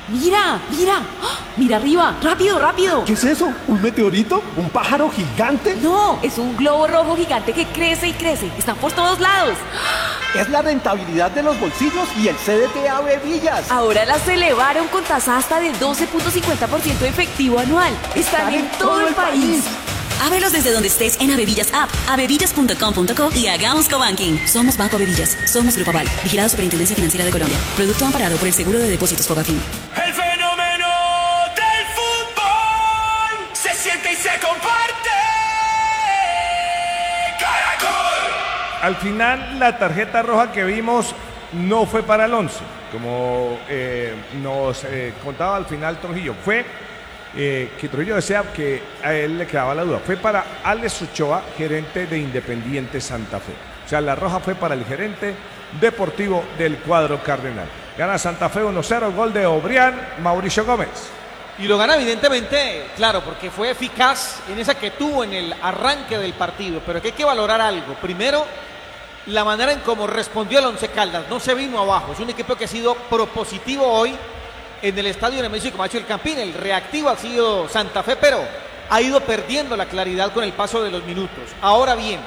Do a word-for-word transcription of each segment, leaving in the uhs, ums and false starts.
Mira, mira, ¡ah! Mira arriba, rápido, rápido. ¿Qué es eso? ¿Un meteorito? ¿Un pájaro gigante? No, es un globo rojo gigante que crece y crece. Están por todos lados. Es la rentabilidad de los bolsillos y el C D T Ave Villas. Ahora las elevaron con tasa hasta de doce punto cincuenta por ciento efectivo anual. Están en todo el país. Ábrelos desde donde estés en Avevillas App, avevillas punto com punto co y hagamos cobanking. Somos Banco Avevillas, somos Grupo Aval, vigilado Superintendencia Financiera de Colombia. Producto amparado por el Seguro de Depósitos Fogafín. El fenómeno del fútbol se siente y se comparte. Caracol. Al final, la tarjeta roja que vimos no fue para el once, como eh, nos eh, contaba al final Trujillo. Fue eh, que Trujillo decía que a él le quedaba la duda. Fue para Alex Ochoa, gerente de Independiente Santa Fe. O sea, la roja fue para el gerente deportivo del cuadro cardenal. Gana Santa Fe uno cero, gol de Obrián, Mauricio Gómez. Y lo gana evidentemente, claro, porque fue eficaz en esa que tuvo en el arranque del partido. Pero que hay que valorar algo. Primero, la manera en cómo respondió el Once Caldas. No se vino abajo. Es un equipo que ha sido propositivo hoy en el estadio Nemesio Camacho del Campín. El reactivo ha sido Santa Fe, pero ha ido perdiendo la claridad con el paso de los minutos. Ahora bien,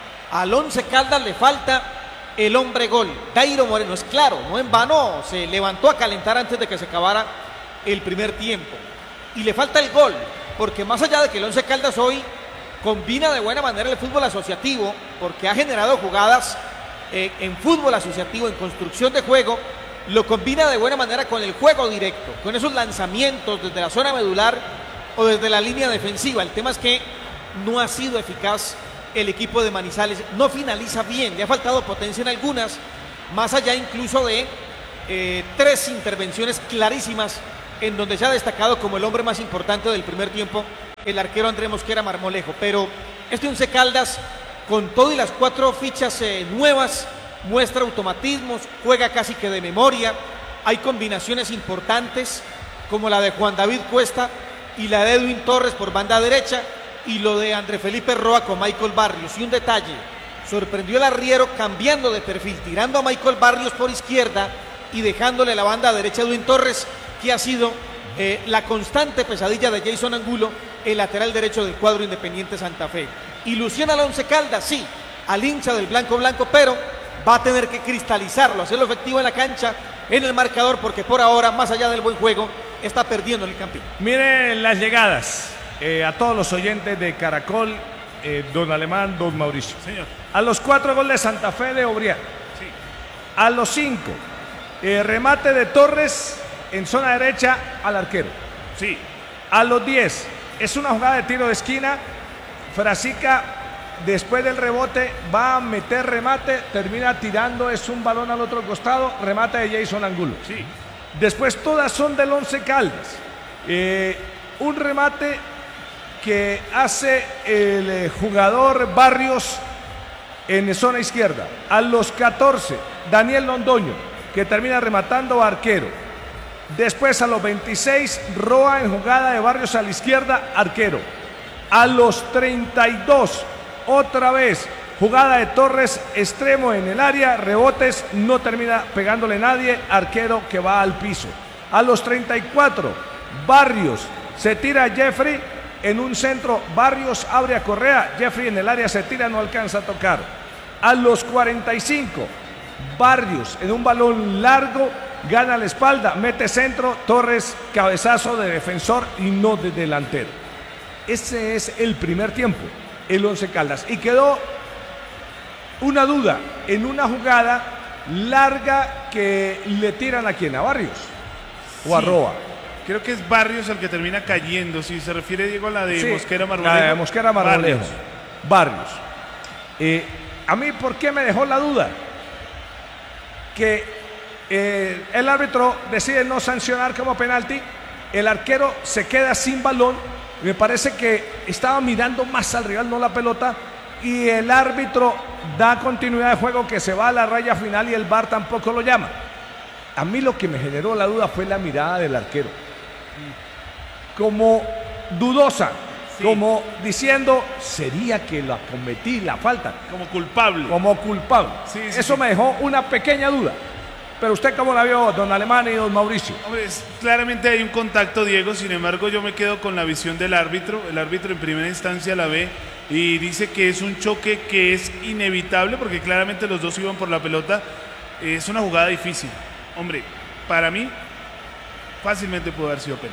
al Once Caldas le falta el hombre gol. Dairo Moreno, es claro, no en vano se levantó a calentar antes de que se acabara el primer tiempo. Y le falta el gol, porque más allá de que el Once Caldas hoy combina de buena manera el fútbol asociativo, porque ha generado jugadas eh, en fútbol asociativo, en construcción de juego, lo combina de buena manera con el juego directo, con esos lanzamientos desde la zona medular o desde la línea defensiva. El tema es que no ha sido eficaz el equipo de Manizales, no finaliza bien, le ha faltado potencia en algunas, más allá incluso de eh, tres intervenciones clarísimas en donde se ha destacado como el hombre más importante del primer tiempo el arquero André Mosquera Marmolejo. Pero este Once Caldas, con todo y las cuatro fichas eh, nuevas, muestra automatismos, juega casi que de memoria, hay combinaciones importantes como la de Juan David Cuesta y la de Edwin Torres por banda derecha y lo de André Felipe Roa con Michael Barrios. Y un detalle, sorprendió el arriero cambiando de perfil, tirando a Michael Barrios por izquierda y dejándole la banda derecha a Edwin Torres, que ha sido eh, la constante pesadilla de Jason Angulo, el lateral derecho del cuadro Independiente Santa Fe. Ilusiona al Once Caldas, sí, al hincha del blanco blanco, pero va a tener que cristalizarlo, hacerlo efectivo en la cancha, en el marcador, porque por ahora, más allá del buen juego, está perdiendo en el campín. Miren las llegadas eh, a todos los oyentes de Caracol, eh, don Alemán, don Mauricio. Señor. A los cuatro goles de Santa Fe de Obrián. Sí. A los cinco, eh, remate de Torres en zona derecha al arquero. Sí. A los diez, es una jugada de tiro de esquina. Frasica, después del rebote, va a meter remate, termina tirando, es un balón al otro costado, remate de Jason Angulo. Sí. Después todas son del Once Caldas. Eh, un remate que hace el eh, jugador Barrios en zona izquierda. A los catorce, Daniel Londoño, que termina rematando a arquero. Después a los veintiséis, Roa en jugada de Barrios a la izquierda, arquero. A los treinta y dos, otra vez, jugada de Torres, extremo en el área, rebotes, no termina pegándole nadie, arquero que va al piso. A los treinta y cuatro, Barrios se tira a Jeffrey en un centro, Barrios abre a Correa, Jeffrey en el área se tira, no alcanza a tocar. A los cuarenta y cinco, Barrios en un balón largo, gana la espalda, mete centro, Torres, cabezazo de defensor y no de delantero. Ese es el primer tiempo, el Once Caldas. Y quedó una duda en una jugada larga que le tiran a quién, a Barrios o a Sí. Roa. Creo que es Barrios el que termina cayendo. Si se refiere, Diego, a la de Sí, Mosquera Marmolejo. la de Mosquera Marmolejo. Barrios. Barrios. Eh, a mí, ¿por qué me dejó la duda? Que eh, el árbitro decide no sancionar como penalti, el arquero se queda sin balón, me parece que estaba mirando más al rival, no la pelota, y el árbitro da continuidad de juego, que se va a la raya final y el V A R tampoco lo llama. A mí lo que me generó la duda fue la mirada del arquero, como dudosa, Sí. como diciendo, sería que la cometí la falta, Como culpable. como culpable. Sí, sí, Eso sí. me dejó una pequeña duda. Pero usted cómo la vio, don Alemán y don Mauricio. Hombre, es- claramente hay un contacto, Diego, sin embargo yo me quedo con la visión del árbitro. El árbitro en primera instancia la ve y dice que es un choque que es inevitable porque claramente los dos iban por la pelota. Es una jugada difícil. Hombre, para mí fácilmente pudo haber sido penal.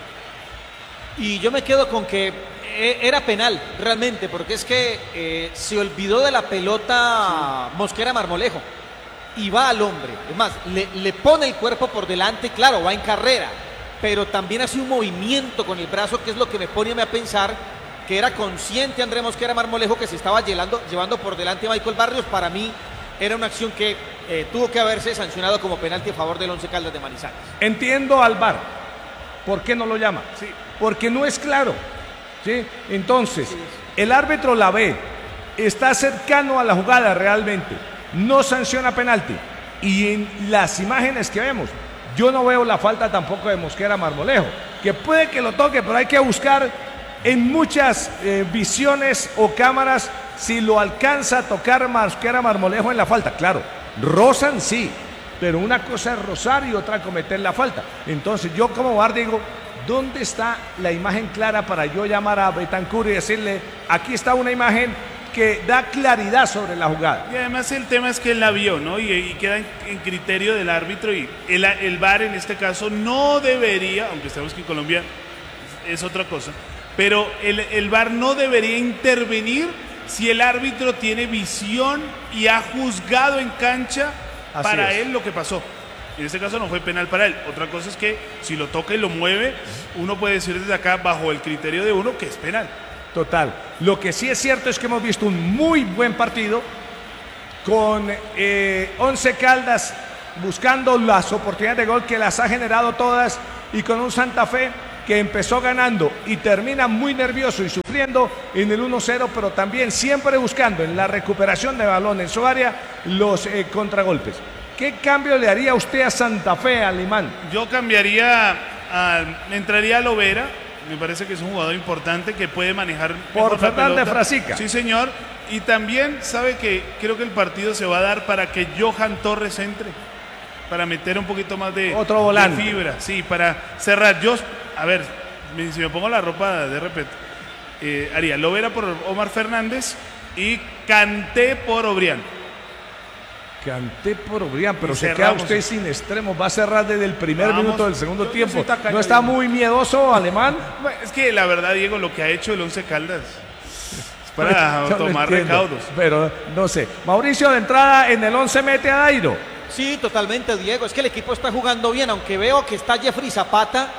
Y yo me quedo con que eh, era penal, realmente, porque es que eh, se olvidó de la pelota Mosquera Marmolejo y va al hombre. Es más, le, le pone el cuerpo por delante, claro, va en carrera, pero también hace un movimiento con el brazo, que es lo que me pone a pensar que era consciente André Mosquera Marmolejo que se estaba llevando, llevando por delante a Michael Barrios. Para mí era una acción que eh, tuvo que haberse sancionado como penalti a favor del Once Caldas de Manizales. Entiendo al V A R. ¿Por qué no lo llama? Sí. Porque no es claro. ¿Sí? Entonces, el árbitro la ve, está cercano a la jugada realmente, no sanciona penalti. Y en las imágenes que vemos, yo no veo la falta tampoco de Mosquera Marmolejo, que puede que lo toque, pero hay que buscar en muchas eh, visiones o cámaras si lo alcanza a tocar Mosquera Marmolejo en la falta. Claro, rozan sí, pero una cosa es rozar y otra cometer la falta. Entonces yo como V A R digo, ¿dónde está la imagen clara para yo llamar a Betancur y decirle, aquí está una imagen que da claridad sobre la jugada? Y además el tema es que él la vio, ¿no? Y, y queda en, en criterio del árbitro y el, el V A R en este caso no debería, aunque sabemos que en Colombia es otra cosa, pero el, el V A R no debería intervenir si el árbitro tiene visión y ha juzgado en cancha Así para es. él lo que pasó. En este caso no fue penal para él. Otra cosa es que si lo toca y lo mueve, uno puede decir desde acá, bajo el criterio de uno, que es penal. Total. Lo que sí es cierto es que hemos visto un muy buen partido con eh, Once Caldas buscando las oportunidades de gol que las ha generado todas y con un Santa Fe que empezó ganando y termina muy nervioso y sufriendo en el uno cero, pero también siempre buscando en la recuperación de balón en su área los eh, contragolpes. ¿Qué cambio le haría usted a Santa Fe, Alemán? Yo cambiaría, a, entraría a Lovera, me parece que es un jugador importante que puede manejar Por mejor la Fernández pelota. Frasica. Sí, señor. Y también sabe que creo que el partido se va a dar para que Johan Torres entre, para meter un poquito más de, Otro volante. de fibra, sí, para cerrar. Yo, a ver, me- si me pongo la ropa de repente, eh, haría Lovera por Omar Fernández y Kanté por Obrián. Canté por Obrián, pero Y se queda cerramos. usted sin extremos. Va a cerrar desde el primer Vamos. minuto del segundo Yo- yo tiempo. soy tacaño, ¿No está Diego. muy miedoso, Alemán? Bueno, es que la verdad, Diego, lo que ha hecho el Once Caldas es para Yo lo tomar entiendo, recaudos. Pero no sé. Mauricio, de entrada en el once mete a Dairo. Sí, totalmente, Diego. Es que el equipo está jugando bien, aunque veo que está Jeffrey Zapata,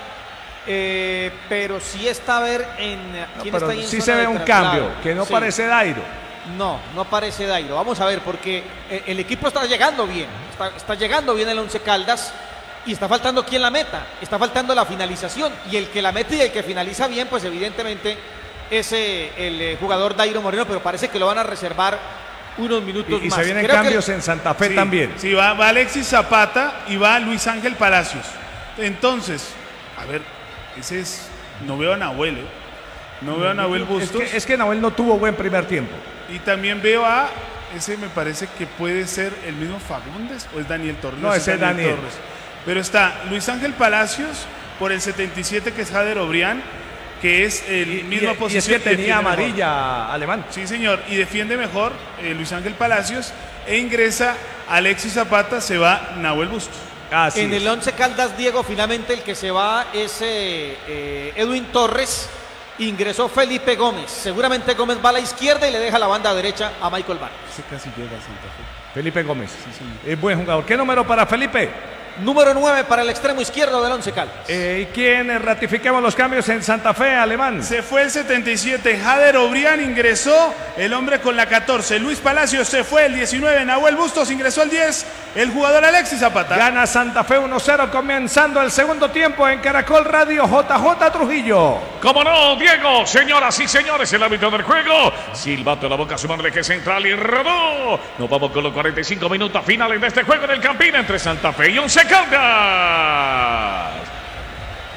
eh, pero sí está a ver en No, quién pero está ahí en sí zona se ve de un traslado. cambio, que no Sí. parece Dairo. No, no parece Dairo. Vamos a ver, porque eh, el equipo está llegando bien. Está, está llegando bien el Once Caldas y está faltando quien la meta. Está faltando la finalización. Y el que la mete y el que finaliza bien, pues evidentemente es eh, el eh, jugador Dairo Moreno, pero parece que lo van a reservar unos minutos Y, y más. se vienen Creo que cambios el- en Santa Fe Sí, también. Sí, va, va Alexis Zapata y va Luis Ángel Palacios. Entonces, a ver, ese es. No veo a Nahuel, ¿eh? No veo a Nahuel Es Bustos. que, es que Nahuel no tuvo buen primer tiempo. Y también veo a. Ese me parece que puede ser el mismo Fagundes o es Daniel Torres. No, ese es Daniel. Torres. Pero está Luis Ángel Palacios por el setenta y siete, que es Jader Obrián, que es el Y, misma y- y es posición. que y tenía defiende mejor. amarilla, Alemán. Sí, señor, y defiende mejor eh, Luis Ángel Palacios e ingresa Alexis Zapata, se va Nahuel Bustos. Así En es. el Once Caldas, Diego, finalmente el que se va es eh, eh, Edwin Torres. Ingresó Felipe Gómez. Seguramente Gómez va a la izquierda y le deja la banda derecha a Michael Barrios. Ese casi llega a Santa Fe. Felipe Gómez. Es buen jugador. ¿Qué número para Felipe? Número nueve para el extremo izquierdo del Once Caldas. Eh, ¿Y quién eh, ratifiquemos los cambios en Santa Fe, Alemán? Se fue el setenta y siete, Jader Obrián ingresó, el hombre con la catorce, Luis Palacios se fue, el diecinueve, Nahuel Bustos ingresó el diez, el jugador Alexis Zapata. Gana Santa Fe uno cero, comenzando el segundo tiempo en Caracol Radio. J J Trujillo. Como no, Diego, señoras y señores, el árbitro del juego. Silbato en la boca, su madre que central y rodó. Nos vamos con los cuarenta y cinco minutos finales de este juego en el Campín entre Santa Fe y Once Caldas.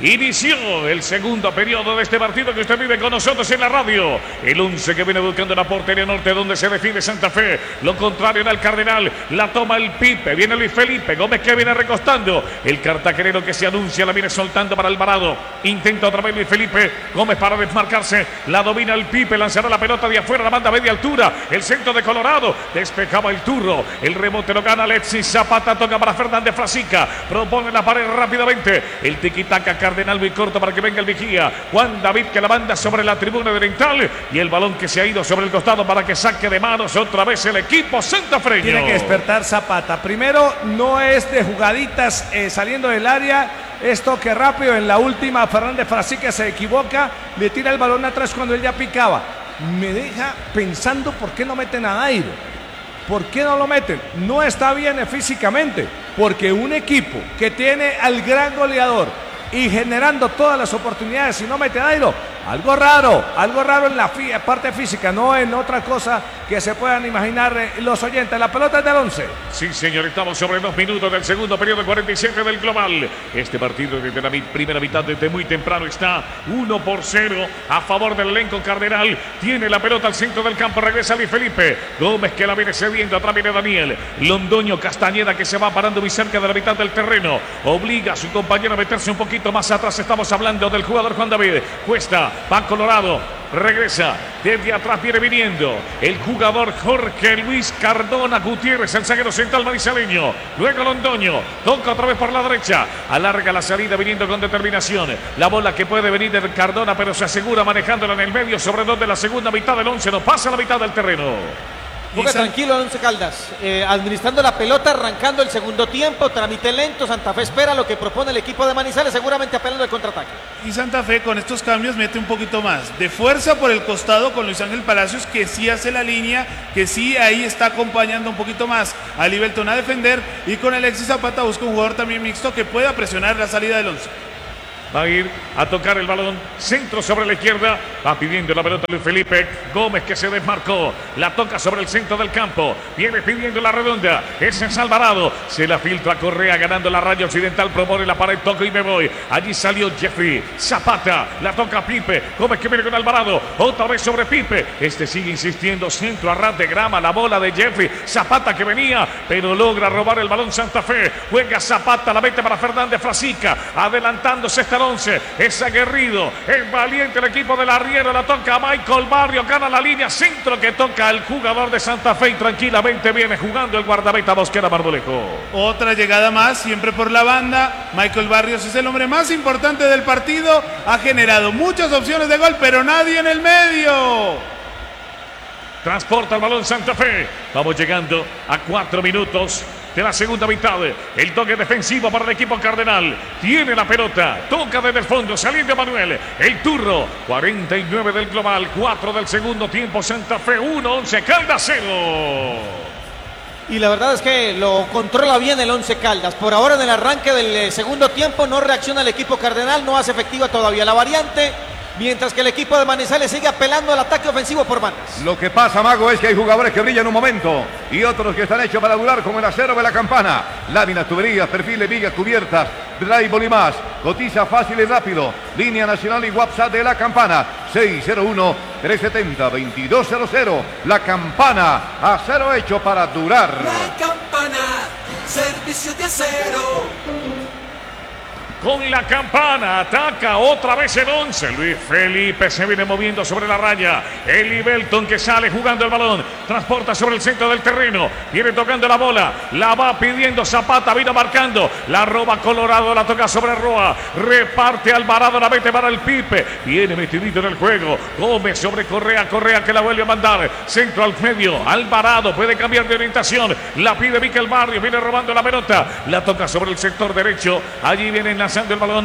Inició el segundo periodo de este partido que usted vive con nosotros en la radio. El once que viene buscando la portería norte donde se define Santa Fe. Lo contrario era el Cardenal. La toma el Pipe. Viene Luis Felipe. Gómez que viene recostando. El cartagenero que se anuncia la viene soltando para Alvarado. Intenta otra vez Luis Felipe. Gómez para desmarcarse. La domina el Pipe. Lanzará la pelota de afuera. La manda a media altura. El centro de Colorado. Despejaba el Turro. El rebote lo gana Alexis Zapata. Toca para Fernández Frasica. Propone la pared rápidamente. El tiquitaca Cardenal muy corto para que venga el vigía. Juan David que la manda sobre la tribuna oriental. Y el balón que se ha ido sobre el costado para que saque de manos otra vez el equipo santafreño. Tiene que despertar Zapata. Primero, no es de jugaditas eh, saliendo del área. Es toque rápido. En la última, Fernández Frasica se equivoca. Le tira el balón atrás cuando él ya picaba. Me deja pensando por qué no meten a Dairo. ¿Por qué no lo meten? No está bien físicamente. Porque un equipo que tiene al gran goleador y generando todas las oportunidades y no mete a Dairo, algo raro, algo raro en la fi- parte física, no en otra cosa que se puedan imaginar eh, los oyentes. La pelota es del once. Sí, señor, estamos sobre dos minutos del segundo periodo, cuarenta y siete del global. Este partido desde la mi- primera mitad, desde muy temprano, está uno por cero a favor del elenco cardenal. Tiene la pelota al centro del campo, regresa Luis Felipe. Gómez que la viene cediendo, atrás viene Daniel. Londoño Castañeda que se va parando muy cerca de la mitad del terreno. Obliga a su compañero a meterse un poquito más atrás. Estamos hablando del jugador Juan David. Cuesta. Va Colorado, regresa, desde atrás viene viniendo el jugador Jorge Luis Cardona Gutiérrez, el zaguero central manizaleño. Luego Londoño, toca otra vez por la derecha, alarga la salida viniendo con determinación. La bola que puede venir de Cardona, pero se asegura manejándola en el medio, sobre dos de la segunda mitad del once, no pasa la mitad del terreno. Juega tranquilo el Once Caldas, eh, administrando la pelota, arrancando el segundo tiempo, trámite lento. Santa Fe espera lo que propone el equipo de Manizales, seguramente apelando al contraataque. Y Santa Fe con estos cambios mete un poquito más de fuerza por el costado con Luis Ángel Palacios, que sí hace la línea, que sí ahí está acompañando un poquito más a Libelton a defender, y con Alexis Zapata busca un jugador también mixto que pueda presionar la salida del once. Va a ir a tocar el balón, centro sobre la izquierda, va pidiendo la pelota Luis Felipe. Gómez que se desmarcó, la toca sobre el centro del campo, viene pidiendo la redonda, ese es Alvarado, se la filtra Correa ganando la raya occidental, propone la pared, toco y me voy. Allí salió Jeffrey, Zapata, la toca Pipe, Gómez que viene con Alvarado, otra vez sobre Pipe, este sigue insistiendo, centro a ras de grama, la bola de Jeffrey, Zapata que venía, pero logra robar el balón Santa Fe, juega Zapata, la mete para Fernández Frasica, adelantándose esta once, es aguerrido, es valiente el equipo del arriero, la toca Michael Barrio, gana la línea, centro que toca el jugador de Santa Fe y tranquilamente viene jugando el guardameta Mosquera Marmolejo. Otra llegada más, siempre por la banda. Michael Barrios es el hombre más importante del partido, ha generado muchas opciones de gol, pero nadie en el medio. Transporta el balón Santa Fe, vamos llegando a cuatro minutos de la segunda mitad. El toque defensivo para el equipo cardenal. Tiene la pelota. Toca desde el fondo. Saliendo Manuel. El Turro. cuarenta y nueve del global. cuatro del segundo tiempo. Santa Fe uno. Once Caldas cero. Y la verdad es que lo controla bien el Once Caldas. Por ahora en el arranque del eh, segundo tiempo no reacciona el equipo cardenal. No hace efectiva todavía la variante. Mientras que el equipo de Manizales sigue apelando al ataque ofensivo por bandas. Lo que pasa, Mago, es que hay jugadores que brillan un momento y otros que están hechos para durar, como el acero de la campana. Láminas, tuberías, perfiles, vigas, cubiertas, drywall y más. Cotiza fácil y rápido. Línea nacional y WhatsApp de la campana. seis cero uno, tres siete cero, dos dos cero cero. La Campana, acero hecho para durar. La Campana, servicio de acero. Con la Campana, ataca otra vez el once. Luis Felipe se viene moviendo sobre la raya. El Libelton que sale jugando el balón. Transporta sobre el centro del terreno. Viene tocando la bola. La va pidiendo Zapata. Vino marcando. La roba Colorado. La toca sobre Roa. Reparte Alvarado. La mete para el Pipe. Viene metidito en el juego. Gómez sobre Correa. Correa que la vuelve a mandar. Centro al medio. Alvarado puede cambiar de orientación. La pide Miquel Barrio. Viene robando la pelota. La toca sobre el sector derecho. Allí viene la el balón,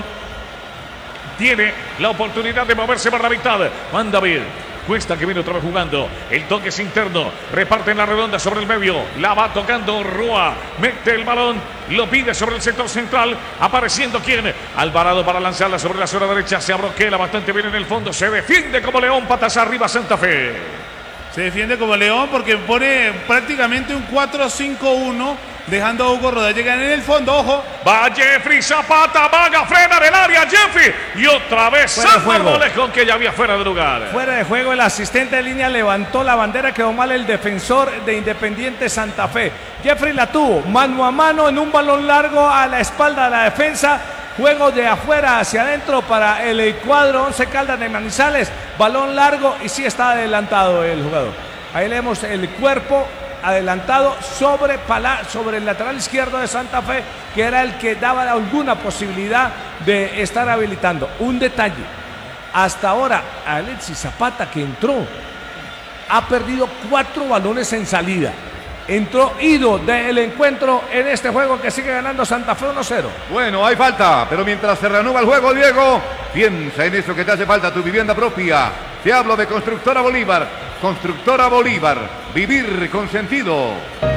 tiene la oportunidad de moverse para la mitad. Juan David Cuesta que viene otra vez jugando, el toque es interno, reparte en la redonda sobre el medio, la va tocando Roa, mete el balón, lo pide sobre el sector central, apareciendo quien, Alvarado para lanzarla sobre la zona derecha, se abroquela bastante bien en el fondo, se defiende como León, patas arriba Santa Fe. Se defiende como León porque pone prácticamente un cuatro cinco uno dejando a Hugo Rodallega en el fondo. Ojo. Va Jeffrey Zapata, vaga, frena del área, Jeffrey. Y otra vez Salvador Lejón, que ya había fuera de lugar. Fuera de juego, el asistente de línea levantó la bandera, quedó mal el defensor de Independiente Santa Fe. Jeffrey la tuvo, mano a mano en un balón largo a la espalda de la defensa. Juego de afuera hacia adentro para el cuadro Once Caldas de Manizales. Balón largo y sí está adelantado el jugador. Ahí leemos el cuerpo adelantado sobre, pala, sobre el lateral izquierdo de Santa Fe, que era el que daba alguna posibilidad de estar habilitando. Un detalle, hasta ahora Alexis Zapata, que entró, ha perdido cuatro balones en salida. Entró ido del encuentro en este juego que sigue ganando Santa Fe uno cero. Bueno, hay falta, pero mientras se reanuda el juego, Diego, piensa en eso que te hace falta, tu vivienda propia. Te hablo de Constructora Bolívar. Constructora Bolívar, vivir con sentido.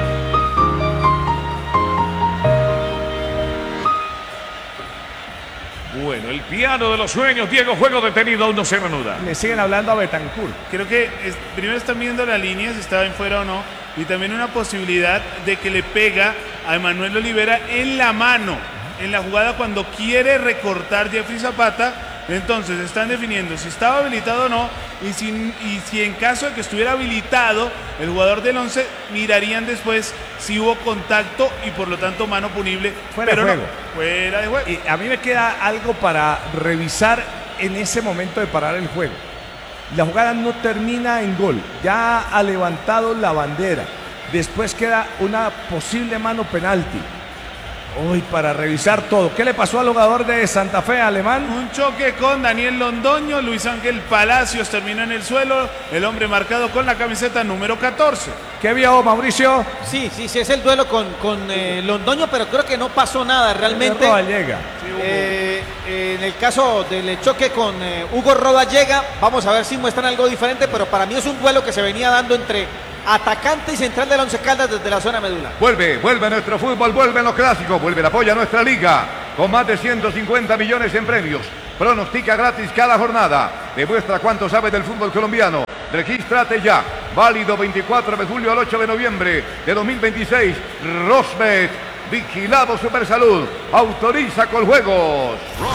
Bueno, el piano de los sueños, Diego, juego detenido, aún no se reanuda. Le siguen hablando a Betancourt. Creo que es, primero están viendo la línea, si estaba en fuera o no, y también una posibilidad de que le pega a Emanuel Olivera en la mano, en la jugada cuando quiere recortar Jeffrey Zapata. Entonces están definiendo si estaba habilitado o no, y si, y si en caso de que estuviera habilitado el jugador del once, mirarían después si hubo contacto y por lo tanto mano punible. Fuera pero de juego. No, fuera de juego. Y a mí me queda algo para revisar en ese momento de parar el juego. La jugada no termina en gol, ya ha levantado la bandera. Después queda una posible mano penalti. Hoy para revisar todo. ¿Qué le pasó al jugador de Santa Fe, Alemán? Un choque con Daniel Londoño. Luis Ángel Palacios terminó en el suelo. El hombre marcado con la camiseta número catorce. ¿Qué vio, Mauricio? Sí, sí, sí, es el duelo con, con eh, Londoño, pero creo que no pasó nada realmente. Rodallega. Eh, eh, en el caso del choque con eh, Hugo Rodallega, vamos a ver si muestran algo diferente, pero para mí es un duelo que se venía dando entre atacante y central del Once Caldas desde la zona medular. Vuelve, vuelve nuestro fútbol, vuelven los clásicos, vuelve el apoyo a nuestra liga, con más de ciento cincuenta millones en premios. Pronostica gratis cada jornada. Demuestra cuánto sabe del fútbol colombiano. Regístrate ya. Válido veinticuatro de julio al ocho de noviembre de dos mil veintiséis. Rosbet, vigilado Supersalud. Autoriza con juegos.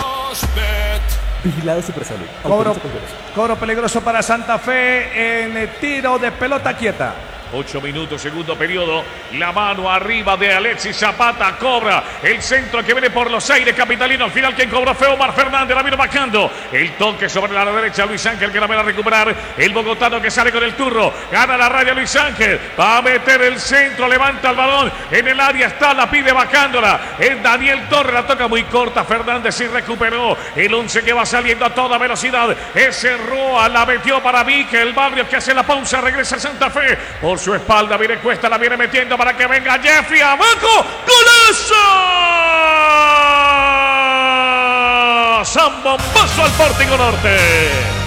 Rosbet. Vigilado Supersalud. Cobro, cobro peligroso para Santa Fe en el tiro de pelota quieta. Ocho minutos, segundo periodo. La mano arriba de Alexis Zapata. Cobra el centro que viene por los aires capitalino. Al final quien cobró fue Omar Fernández. La vino bajando. El toque sobre la derecha. Luis Ángel que la va a recuperar. El bogotano que sale con el turro. Gana la raya Luis Ángel. Va a meter el centro. Levanta el balón. En el área está. La pide bajándola. Es Daniel Torres. La toca muy corta. Fernández y recuperó. El once que va saliendo a toda velocidad. Ese Roa la metió para Vique. El Barrio que hace la pausa. Regresa a Santa Fe. Por su espalda viene Cuesta, la viene metiendo para que venga Jeffrey abajo. ¡Golazo! Zambombazo al Pórtico Norte.